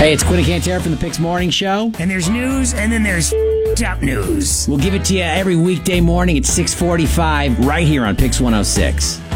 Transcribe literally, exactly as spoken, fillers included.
Hey, it's Quinn Cantera from the Picks Morning Show. And there's news, and then there's top news. We'll give it to you every weekday morning at six forty-five right here on Picks one oh six.